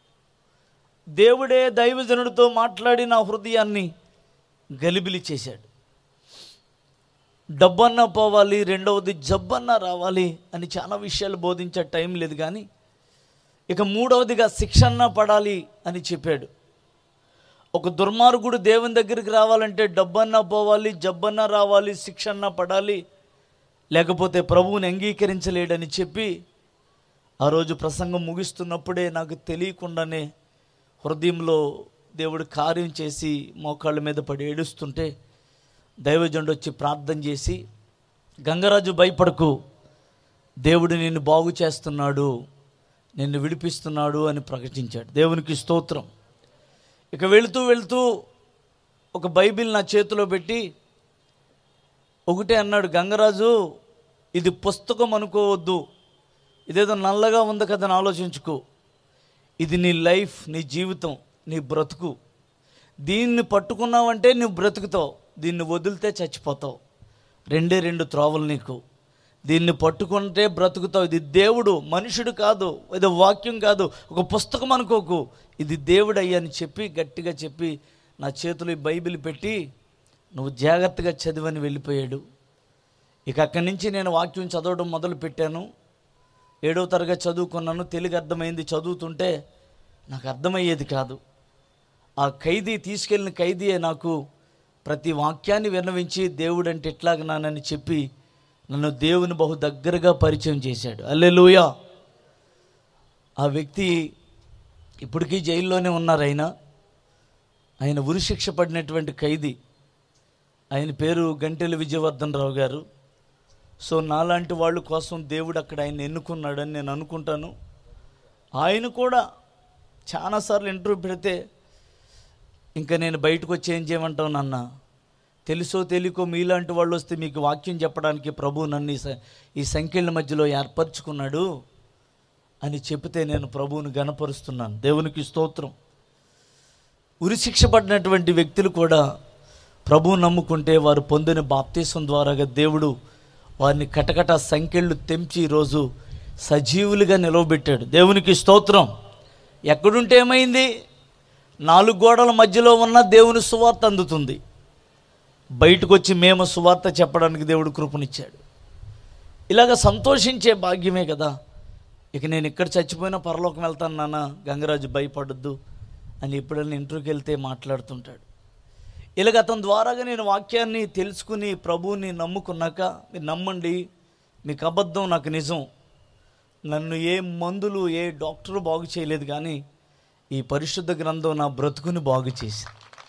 దేవుడే దైవజనుడితో మాట్లాడి నా హృదయాన్ని గలిబిలి చేశాడు. డబ్బన్నా పోవాలి, రెండవది జబ్బన్నా రావాలి అని చాలా విషయాలు బోధించే టైం లేదు. కానీ ఇక మూడవదిగా శిక్షణ పడాలి అని చెప్పాడు. ఒక దుర్మార్గుడు దేవుని దగ్గరికి రావాలంటే డబ్బన్నా పోవాలి, జబ్బన్నా రావాలి, శిక్షణ పడాలి, లేకపోతే ప్రభువుని అంగీకరించలేడని చెప్పి ఆ రోజు ప్రసంగం ముగిస్తున్నప్పుడే నాకు తెలియకుండానే హృదయంలో దేవుడు కార్యం చేసి మోకాళ్ళ మీద పడి ఏడుస్తుంటే దైవజనుడు వచ్చి ప్రార్థన చేసి, గంగరాజు భయపడకు, దేవుడు నిన్ను బాగు చేస్తున్నాడు, నిన్ను విడిపిస్తున్నాడు అని ప్రకటించాడు. దేవునికి స్తోత్రం. ఇక వెళుతూ వెళుతూ ఒక బైబిల్ నా చేతిలో పెట్టి ఒకటే అన్నాడు, గంగరాజు ఇది పుస్తకం అనుకోవద్దు, ఇదేదో నల్లగా ఉంది కదా అని ఆలోచించుకో, ఇది నీ లైఫ్, నీ జీవితం, నీ బ్రతుకు. దీన్ని పట్టుకున్నావంటే నువ్వు బ్రతుకుతావు, దీన్ని వదిలితే చచ్చిపోతావు. రెండే రెండు త్రోవలు నీకు. దీన్ని పట్టుకుంటే బ్రతుకుతావు. ఇది దేవుడు, మనుషుడు కాదు, ఇది వాక్యం కాదు, ఒక పుస్తకం అనుకోకు, ఇది దేవుడు అయ్యా అని చెప్పి గట్టిగా చెప్పి నా చేతిలో ఈ బైబిల్ పెట్టి నువ్వు జాగ్రత్తగా చదివని వెళ్ళిపోయాడు. ఇక అక్కడి నుంచి నేను వాక్యం చదవడం మొదలు పెట్టాను. ఏడవ తరగతి చదువుకున్నాను. తెలుగు అర్థమైంది. చదువుతుంటే నాకు అర్థమయ్యేది కాదు. ఆ ఖైదీ తీసుకెళ్ళిన ఖైదీయే నాకు ప్రతి వాక్యాన్ని విన్నవించి దేవుడు అంటే ఎట్లాగనానని చెప్పి నన్ను దేవుని బహు దగ్గరగా పరిచయం చేశాడు. హల్లెలూయా. ఆ వ్యక్తి ఇప్పటికీ జైల్లోనే ఉన్నారు. ఆయన ఆయన ఉరిశిక్ష పడినటువంటి ఖైదీ. ఆయన పేరు గంటెల విజయవర్ధన్ రావు గారు. సో నాలాంటి వాళ్ళ కోసం దేవుడు అక్కడ ఆయన ఎన్నుకున్నాడని నేను అనుకుంటాను. ఆయన కూడా చాలాసార్లు ఇంటర్వ్యూ పెడితే ఇంకా నేను బయటకు వచ్చి ఏం చేయమంటావు నాన్న, తెలుసో తెలియకో మీలాంటి వాళ్ళు వస్తే మీకు వాక్యం చెప్పడానికి ప్రభు నన్ను ఈ సంఖ్యల మధ్యలో ఏర్పరచుకున్నాడు అని చెప్తే నేను ప్రభువుని గణపరుస్తున్నాను. దేవునికి స్తోత్రం. ఉరిశిక్ష పడినటువంటి వ్యక్తులు కూడా ప్రభువు నమ్ముకుంటే వారు పొందిన బాప్తీసం ద్వారాగా దేవుడు వారిని కటకట సంఖ్యలు తెంచి ఈరోజు సజీవులుగా నిలవబెట్టాడు. దేవునికి స్తోత్రం. ఎక్కడుంటే ఏమైంది? నాలుగు గోడల మధ్యలో ఉన్న దేవుని సువార్త అందుతుంది. బయటకు వచ్చి మేము సువార్త చెప్పడానికి దేవుడు కృపనిచ్చాడు. ఇలాగ సంతోషించే భాగ్యమే కదా. ఇక నేను ఇక్కడ చచ్చిపోయినా పరలోకం వెళ్తాను నాన్న, గంగరాజు భయపడద్దు అని ఎప్పుడైనా ఇంటర్వ్యూకి వెళ్తే మాట్లాడుతుంటాడు. ఇలాగ అతని ద్వారాగా నేను వాక్యాన్ని తెలుసుకుని ప్రభువుని నమ్ముకున్నాక, మీరు నమ్మండి, మీకు అబద్ధం, నాకు నిజం, నన్ను ఏ మందులు ఏ డాక్టరు బాగు చేయలేదు, కానీ ఈ పరిశుద్ధ గ్రంథం నా బ్రతుకుని బాగు చేసి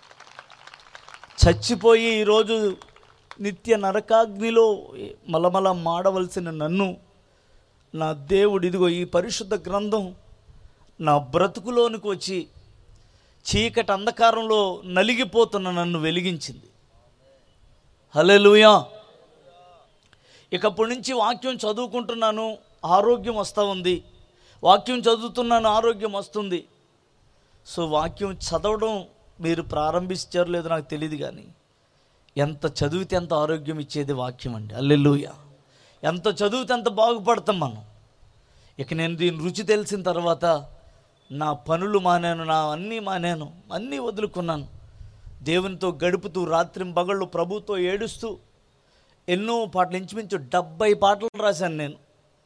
చచ్చిపోయి ఈరోజు నిత్య నరకాగ్నిలో మలమల మాడవలసిన నన్ను నా దేవుడు ఇదిగో ఈ పరిశుద్ధ గ్రంథం నా బ్రతుకులోనికి వచ్చి చీకటి అంధకారంలో నలిగిపోతున్న నన్ను వెలిగించింది. హల్లెలూయా. ఇకప్పటి నుంచి వాక్యం చదువుకుంటున్నాను, ఆరోగ్యం వస్తూ ఉంది. వాక్యం చదువుతున్నాను, ఆరోగ్యం వస్తుంది. సో వాక్యం చదవడం మీరు ప్రారంభించారు లేదో నాకు తెలియదు, కానీ ఎంత చదివితే ఎంత ఆరోగ్యం ఇచ్చేది వాక్యం అండి. హల్లెలూయా. ఎంత చదివితే ఎంత బాగుపడతాం మనం. ఇక నేను దీని రుచి తెలిసిన తర్వాత నా పనులు మానాను, నా అన్నీ మానాను, అన్నీ వదులుకున్నాను. దేవునితో గడుపుతూ రాత్రింబగళ్ళు ప్రభుతో ఏడుస్తూ ఎన్నో పాటలు, ఇంచుమించు డెబ్బై పాటలు రాశాను నేను.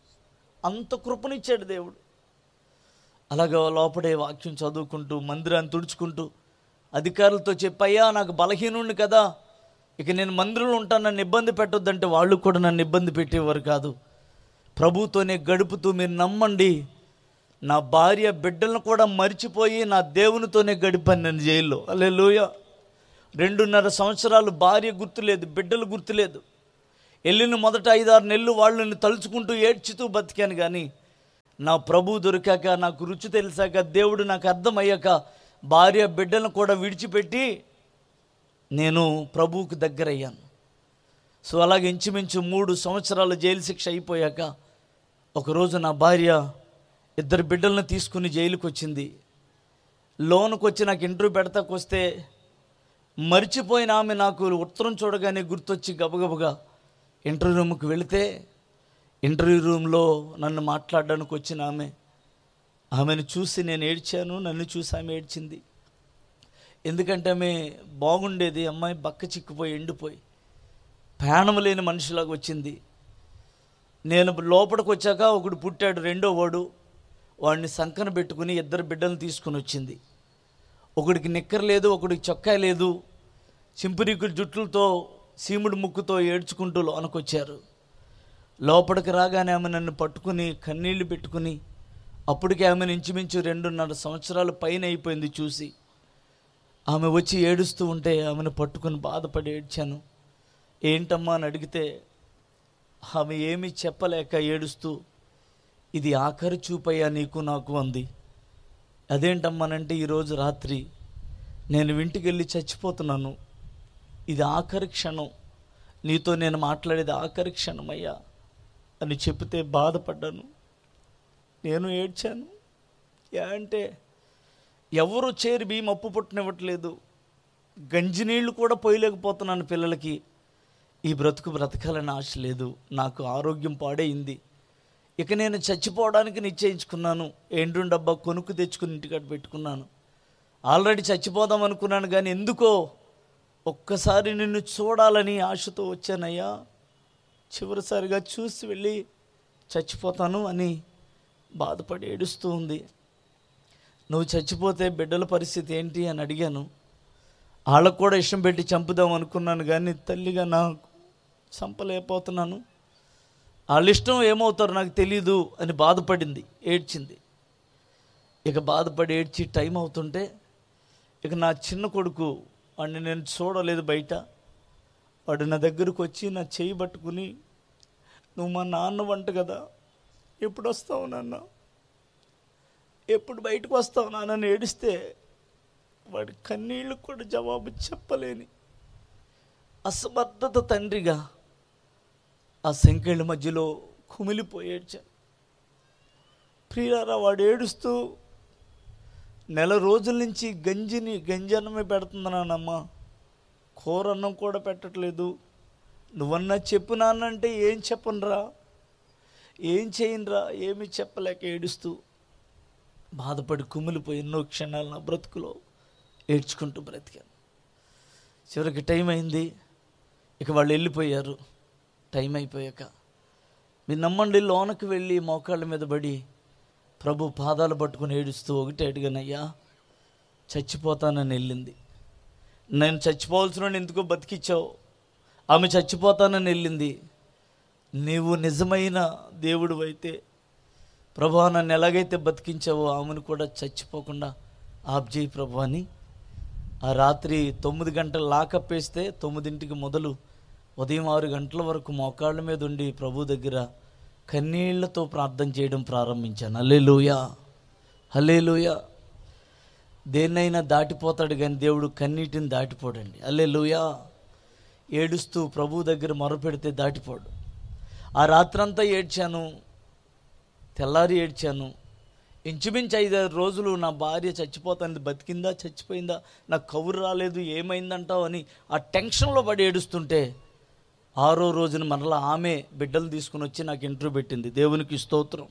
అంత కృపనిచ్చాడు దేవుడు. అలాగా లోపడే వాక్యం చదువుకుంటూ మందిరాన్ని తుడుచుకుంటూ అధికారులతో చెప్పయ్యా నాకు బలహీనుండి కదా, ఇక నేను మందిరంలో ఉంటాను, నన్ను ఇబ్బంది పెట్టొద్దంటే వాళ్ళు కూడా నన్ను ఇబ్బంది పెట్టేవారు కాదు. ప్రభుతోనే గడుపుతూ మీరు నమ్మండి, నా భార్య బిడ్డలను కూడా మర్చిపోయి నా దేవునితోనే గడిపాను నేను జైల్లో. హల్లెలూయా. రెండున్నర సంవత్సరాలు భార్య గుర్తులేదు, బిడ్డలు గుర్తులేదు. వెళ్ళిన మొదట ఐదారు నెలలు వాళ్ళని తలుచుకుంటూ ఏడ్చుతూ బతికాను. కానీ నా ప్రభు దొరికాక, నాకు రుచి తెలిసాక, దేవుడు నాకు అర్థమయ్యాక భార్య బిడ్డలను కూడా విడిచిపెట్టి నేను ప్రభువుకు దగ్గరయ్యాను. సో అలాగే ఇంచుమించు మూడు సంవత్సరాల జైలు శిక్ష అయిపోయాక ఒకరోజు నా భార్య ఇద్దరు బిడ్డలను తీసుకుని జైలుకి వచ్చింది. లోనుకు వచ్చి నాకు ఇంటర్వ్యూ పెడతాకు వస్తే మర్చిపోయిన ఆమె నాకు ఉత్తరం చూడగానే గుర్తొచ్చి గబగబగా ఇంటర్వ్యూ రూమ్కి వెళితే ఇంటర్వ్యూ రూమ్లో నన్ను మాట్లాడడానికి వచ్చిన ఆమె ఆమెను చూసి నేను ఏడ్చాను, నన్ను చూసి ఆమె ఏడ్చింది. ఎందుకంటే ఆమె బాగుండేది, అమ్మాయి బక్క చిక్కిపోయి ఎండిపోయి ప్రాణం లేని మనిషిలాగా వచ్చింది. నేను లోపలికి వచ్చాక ఒకడు పుట్టాడు, రెండో వాడు, వాడిని సంకన పెట్టుకుని ఇద్దరు బిడ్డలను తీసుకుని వచ్చింది. ఒకడికి నిక్కర్ లేదు, ఒకడికి చొక్కా లేదు, చింపురీకుల జుట్లతో సీముడు ముక్కుతో ఏడ్చుకుంటూ లోనకొచ్చారు. లోపలికి రాగానే ఆమె నన్ను పట్టుకుని కన్నీళ్లు పెట్టుకుని, అప్పటికే ఆమెను ఇంచుమించు రెండున్నర సంవత్సరాలు పైన అయిపోయింది చూసి, ఆమె వచ్చి ఏడుస్తూ ఉంటే ఆమెను పట్టుకుని బాధపడి ఏడ్చాను. ఏంటమ్మా అని అడిగితే ఆమె ఏమీ చెప్పలేక ఏడుస్తూ, ఇది ఆఖరి చూపయ్యా నీకు నాకు అంది. అదేంటమ్మానంటే ఈరోజు రాత్రి నేను ఇంటికి వెళ్ళి చచ్చిపోతున్నాను, ఇది ఆఖరి క్షణం, నీతో నేను మాట్లాడేది ఆఖరి క్షణమయ్యా అని చెప్తే బాధపడ్డాను, నేను ఏడ్చాను. అంటే ఎవరు చేరి బియ్యం అప్పు పుట్టనివ్వట్లేదు, గంజి నీళ్ళు కూడా పోయలేకపోతున్నాను పిల్లలకి, ఈ బ్రతుకు బ్రతకాలని ఆశ లేదు, నాకు ఆరోగ్యం పాడైంది, ఇక నేను చచ్చిపోవడానికి నిశ్చయించుకున్నాను. ఎండు డబ్బా కొనుక్కు తెచ్చుకుని ఇంటికాడ పెట్టుకున్నాను. ఆల్రెడీ చచ్చిపోదాం అనుకున్నాను, కానీ ఎందుకో ఒక్కసారి నిన్ను చూడాలని ఆశతో వచ్చానయ్యా, చివరిసారిగా చూసి వెళ్ళి చచ్చిపోతాను అని బాధపడి ఏడుస్తూ ఉంది. నువ్వు చచ్చిపోతే బిడ్డల పరిస్థితి ఏంటి అని అడిగాను. వాళ్ళకు కూడా ఇష్టం పెట్టి చంపుదాం అనుకున్నాను, కానీ తల్లిగా నాకు చంపలేకపోతున్నాను, వాళ్ళ ఇష్టం ఏమవుతారో నాకు తెలీదు అని బాధపడింది, ఏడ్చింది. ఇక బాధపడి ఏడ్చి టైం అవుతుంటే ఇక నా చిన్న కొడుకు, వాడిని నేను చూడలేదు బయట, వాడు నా దగ్గరకు వచ్చి నా చేయి పట్టుకుని, నువ్వు మా నాన్న వంట కదా, ఎప్పుడు వస్తావు నాన్న, ఎప్పుడు బయటకు వస్తావు నాన్నని ఏడిస్తే వాడి కన్నీళ్ళు కూడా జవాబు చెప్పలేని అసమర్థత తండ్రిగా ఆ సంఖ్యల మధ్యలో కుమిలిపోయి ఏడ్చాను. ప్రియులారా, వాడు ఏడుస్తూ నెల రోజుల నుంచి గంజిని గంజన్నమే పెడుతున్నానమ్మా, కూరన్నం కూడా పెట్టట్లేదు, నువ్వన్నా చెప్పు నాన్నంటే ఏం చెప్పనురా, ఏం చేయనురా, ఏమి చెప్పలేక ఏడుస్తూ బాధపడి కుమిలిపోయి ఎన్నో క్షణాలు నా బ్రతుకులో ఏడ్చుకుంటూ బ్రతికాను. చివరికి టైం అయింది, ఇక వాళ్ళు వెళ్ళిపోయారు. టైం అయిపోయాక మీరు నమ్మండి, లోనకి వెళ్ళి మోకాళ్ళ మీద పడి ప్రభు పాదాలు పట్టుకుని ఏడుస్తూ ఒకటే అడిగానయ్యా, చచ్చిపోతానని వెళ్ళింది, నేను చచ్చిపోవాల్సిన ఎందుకో బతికిచ్చావు, ఆమె చచ్చిపోతానని వెళ్ళింది, నీవు నిజమైన దేవుడు అయితే ప్రభు నన్ను ఎలాగైతే బతికించావో ఆమెను కూడా చచ్చిపోకుండా ఆబ్జేయి ప్రభు అని ఆ రాత్రి తొమ్మిది గంటలు లాకప్ వేస్తే తొమ్మిదింటికి మొదలు ఉదయం ఆరు గంటల వరకు మోకాళ్ళ మీద ఉండి ప్రభు దగ్గర కన్నీళ్లతో ప్రార్థన చేయడం ప్రారంభించాను. హల్లెలూయా, హల్లెలూయా. దేన్నైనా దాటిపోతాడు కానీ దేవుడు కన్నీటిని దాటిపోడండి. హల్లెలూయా. ఏడుస్తూ ప్రభు దగ్గర మొరపెడితే దాటిపోడు. ఆ రాత్రంతా ఏడ్చాను, తెల్లారి ఏడ్చాను. ఇంచుమించు ఐదారు రోజులు నా భార్య చచ్చిపోతుంది, బతికిందా చచ్చిపోయిందా, నాకు కబురు రాలేదు, ఏమైందంటావు అని ఆ టెన్షన్లో పడి ఏడుస్తుంటే ఆరో రోజున మరలా ఆమె బిడ్డలు తీసుకుని వచ్చి నాకు ఇంటర్వ్యూ పెట్టింది. దేవునికి స్తోత్రం.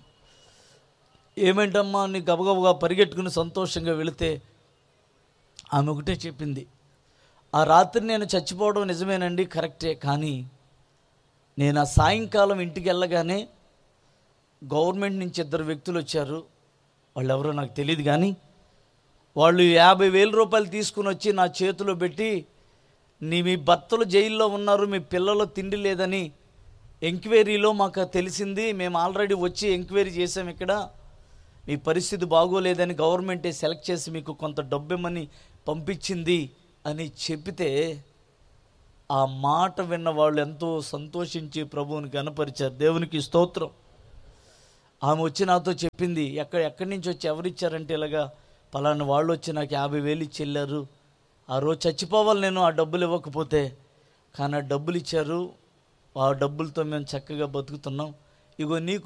ఏమేంటమ్మా అని గబగబగా పరిగెట్టుకుని సంతోషంగా వెళితే ఆమె ఒకటే చెప్పింది, ఆ రాత్రి నేను చచ్చిపోవడం నిజమేనండి, కరెక్టే. కానీ నేను ఆ సాయంకాలం ఇంటికి వెళ్ళగానే గవర్నమెంట్ నుంచి ఇద్దరు వ్యక్తులు వచ్చారు. వాళ్ళు ఎవరో నాకు తెలియదు, కానీ వాళ్ళు యాభై వేల రూపాయలు తీసుకుని వచ్చి నా చేతిలో పెట్టి, నీ మీ భర్తలు జైల్లో ఉన్నారు, మీ పిల్లలు తిండి లేదని ఎంక్వైరీలో మాకు తెలిసింది, మేము ఆల్రెడీ వచ్చి ఎంక్వైరీ చేసాం, ఇక్కడ మీ పరిస్థితి బాగోలేదని గవర్నమెంటే సెలెక్ట్ చేసి మీకు కొంత డబ్బు ఇమ్మని పంపించింది అని చెప్తే, ఆ మాట విన్న వాళ్ళు ఎంతో సంతోషించి ప్రభువుని గణపరిచారు. దేవునికి స్తోత్రం. ఆమె వచ్చి నాతో చెప్పింది, ఎక్కడ ఎక్కడి నుంచి వచ్చి ఎవరిచ్చారంటే, ఇలాగా పలానా వాళ్ళు వచ్చి నాకు యాభై వేలు ఇచ్చి వెళ్ళారు, ఆ రోజు చచ్చిపోవాలి నేను ఆ డబ్బులు ఇవ్వకపోతే, కానీ ఆ డబ్బులు ఇచ్చారు, ఆ డబ్బులతో మేము చక్కగా బతుకుతున్నాం, ఇగో నీకు